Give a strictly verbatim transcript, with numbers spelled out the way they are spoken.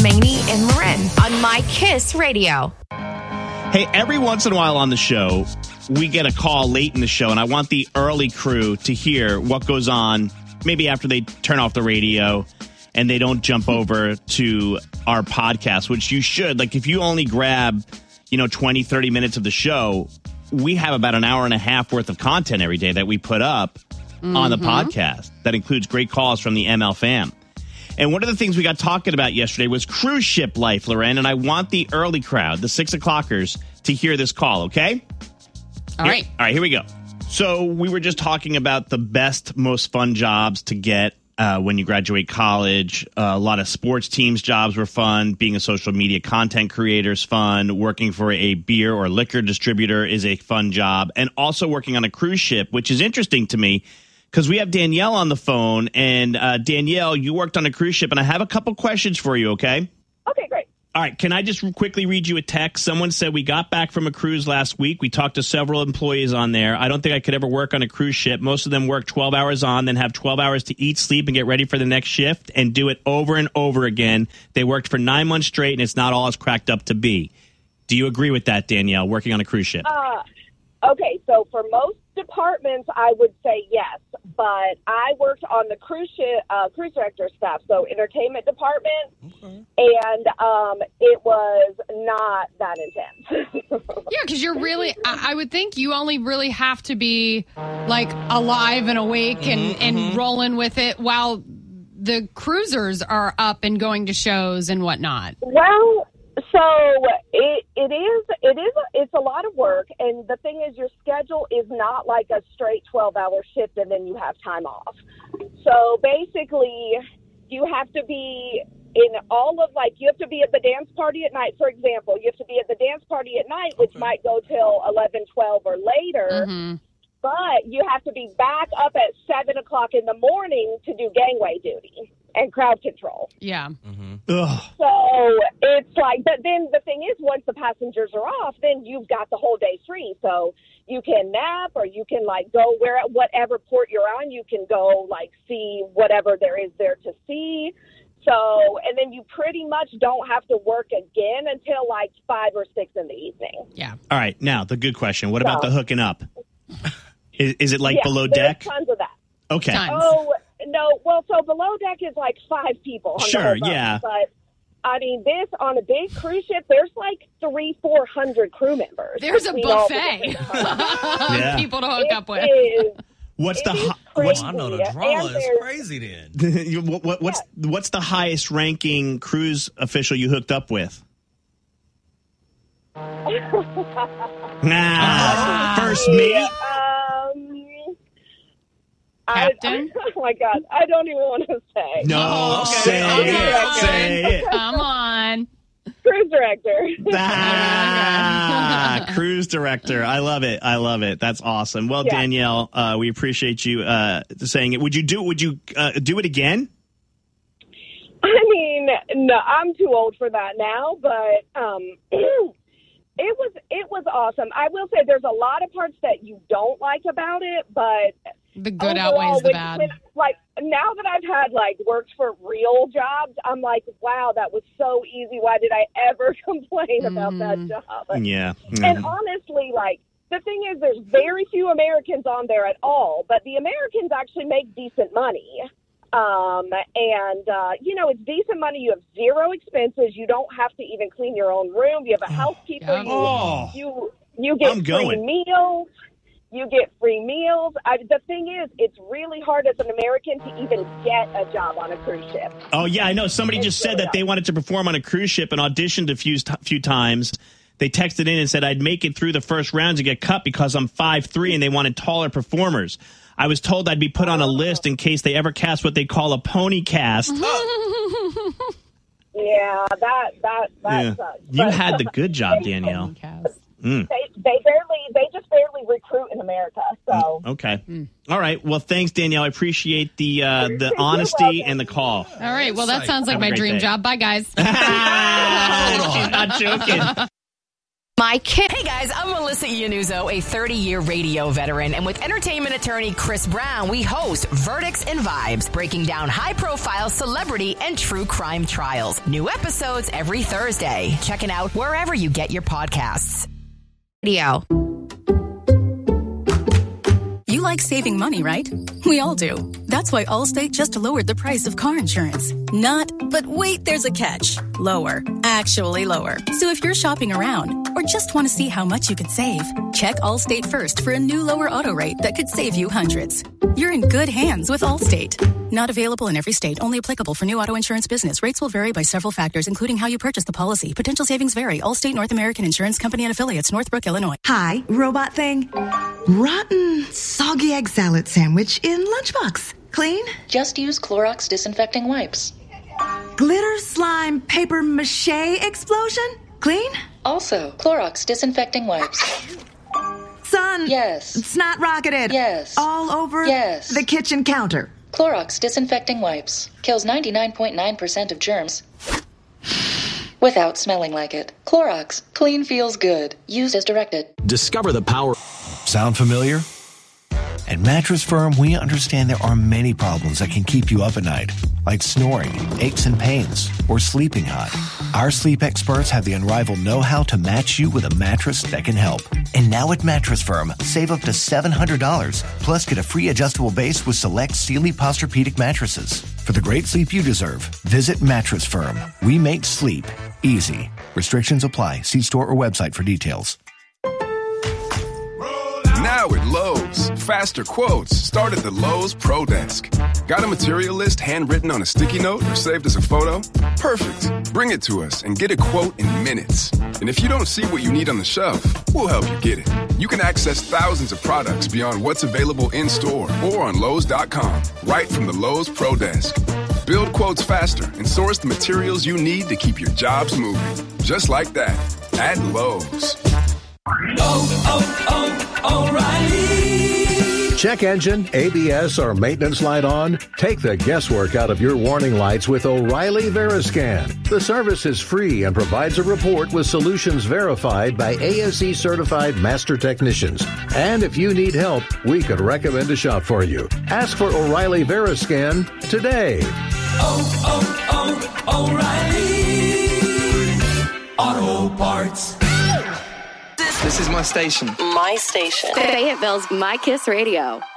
Maney and Loren on My Kiss Radio. Hey, every once in a while on the show, we get a call late in the show, and I want the early crew to hear what goes on, maybe after they turn off the radio and they don't jump over to our podcast, which you should. Like, if you only grab, you know, twenty, thirty minutes of the show, we have about an hour and a half worth of content every day that we put up mm-hmm. on the podcast. That includes great calls from the M L fam. And one of the things we got talking about yesterday was cruise ship life, Loren, and I want the early crowd, the six o'clockers, to hear this call, okay? All here, right. All right, here we go. So we were just talking about the best, most fun jobs to get uh, when you graduate college. Uh, a lot of sports teams jobs were fun. Being a social media content creator is fun. Working for a beer or liquor distributor is a fun job. And also working on a cruise ship, which is interesting to me, because we have Danielle on the phone. And uh, Danielle, you worked on a cruise ship, and I have a couple questions for you, okay? Okay, great. All right, can I just quickly read you a text? Someone said, we got back from a cruise last week. We talked to several employees on there. I don't think I could ever work on a cruise ship. Most of them work twelve hours on, then have twelve hours to eat, sleep, and get ready for the next shift and do it over and over again. They worked for nine months straight, and it's not all it's cracked up to be. Do you agree with that, Danielle, working on a cruise ship? Uh, okay, so for most departments, I would say yes, but I worked on the cruise ship, uh, cruise director staff, so entertainment department, okay. and um, it was not that intense. Yeah, because you're really, I, I would think you only really have to be like alive and awake and, mm-hmm. and rolling with it while the cruisers are up and going to shows and whatnot. Well, so it it is it is it's a lot of work, and the thing is, your schedule is not like a straight twelve hour shift and then you have time off. So basically, you have to be in all of like you have to be at the dance party at night. For example, you have to be at the dance party at night, which okay. might go till eleven, twelve, or later. Mm-hmm. But you have to be back up at seven o'clock in the morning to do gangway duty and crowd control. Yeah. Mm-hmm. So it's like, but then the thing is, once the passengers are off, then you've got the whole day free. So you can nap, or you can like go where, whatever port you're on, you can go like see whatever there is there to see. So, and then you pretty much don't have to work again until like five or six in the evening. Yeah. All right. Now, the good question. What about so, the hooking up? Is, is it like yeah, below deck? Tons of that. Okay. Tons. Oh, no. Well, so below deck is like five people. On sure, the whole boat, yeah. But, I mean, this, on a big cruise ship, there's like three, four hundred crew members. There's a buffet yeah. people to hook it up with. Is, what's the hi- what's, oh, I know the drama is crazy then. what, what, what's yeah. what's the highest ranking cruise official you hooked up with? nah, first meet. Um, Captain? I, oh my God, I don't even want to say. No, oh, okay. say okay. it. Okay. Say it. Come on. Cruise director. Ah, cruise director. I love it. I love it. That's awesome. Well, yeah. Danielle, uh, we appreciate you uh, saying it. Would you do? Would you uh, do it again? I mean, no, I'm too old for that now, but um, it was it was awesome. I will say there's a lot of parts that you don't like about it, but the good overall, outweighs the when, bad. When, like now that I've had like worked for real jobs, I'm like, wow, that was so easy. Why did I ever complain mm-hmm. about that job? Yeah. Mm-hmm. And honestly, like the thing is, there's very few Americans on there at all, but the Americans actually make decent money. Um, and, uh, you know, it's decent money. You have zero expenses. You don't have to even clean your own room. You have a housekeeper. Oh, you, you, you get I'm free going. meals. You get free meals. I, the thing is, it's really hard as an American to even get a job on a cruise ship. Oh, yeah, I know. Somebody it's just said really that they wanted to perform on a cruise ship and auditioned a few, few times. They texted in and said, I'd make it through the first rounds and get cut because I'm five three, and they wanted taller performers. I was told I'd be put on a list in case they ever cast what they call a pony cast. Yeah, that that that yeah. sucks. You But, had the good job, Danielle. Mm. They they barely they just barely recruit in America. So okay, mm. all right. Well, thanks, Danielle. I appreciate the uh, the honesty and the call. All right. Well, that sounds like Have my dream day. job. Bye, guys. She's not joking. My Kiss. Hey guys, I'm Melissa Iannuzzo, a thirty-year radio veteran, and with entertainment attorney Chris Brown, we host Verdicts and Vibes, breaking down high-profile celebrity and true crime trials. New episodes every Thursday. Check it out wherever you get your podcasts. Radio. You like saving money, right? We all do. That's why Allstate just lowered the price of car insurance. Not, but wait, there's a catch. Lower. Actually lower. So if you're shopping around or just want to see how much you could save, check Allstate first for a new lower auto rate that could save you hundreds. You're in good hands with Allstate. Not available in every state. Only applicable for new auto insurance business. Rates will vary by several factors, including how you purchase the policy. Potential savings vary. Allstate North American Insurance Company and Affiliates, Northbrook, Illinois. Hi, robot thing. Rotten, soggy egg salad sandwich in lunchbox. Clean? Just use Clorox disinfecting wipes. Glitter slime paper mache explosion? Clean? Also, Clorox disinfecting wipes. Son. Yes. Snot rocketed. Yes. All over yes. the kitchen counter. Clorox disinfecting wipes. Kills ninety-nine point nine percent of germs without smelling like it. Clorox. Clean feels good. Used as directed. Discover the power. Sound familiar? At Mattress Firm, we understand there are many problems that can keep you up at night, like snoring, aches and pains, or sleeping hot. Our sleep experts have the unrivaled know-how to match you with a mattress that can help. And now at Mattress Firm, save up to seven hundred dollars, plus get a free adjustable base with select Sealy Posturepedic mattresses. For the great sleep you deserve, visit Mattress Firm. We make sleep easy. Restrictions apply. See store or website for details. Now at Lowe's, faster quotes start at the Lowe's Pro Desk. Got a material list handwritten on a sticky note or saved as a photo? Perfect. Bring it to us and get a quote in minutes. And if you don't see what you need on the shelf, we'll help you get it. You can access thousands of products beyond what's available in-store or on Lowe's dot com, right from the Lowe's Pro Desk. Build quotes faster and source the materials you need to keep your jobs moving. Just like that, at Lowe's. Oh, oh, O'Reilly. Check engine, A B S, or maintenance light on? Take the guesswork out of your warning lights with O'Reilly Veriscan. The service is free and provides a report with solutions verified by A S E certified master technicians. And if you need help, we could recommend a shop for you. Ask for O'Reilly Veriscan today. Oh, oh, oh, O'Reilly Auto Parts. This is my station. My station. Fayetteville's My Kiss Radio.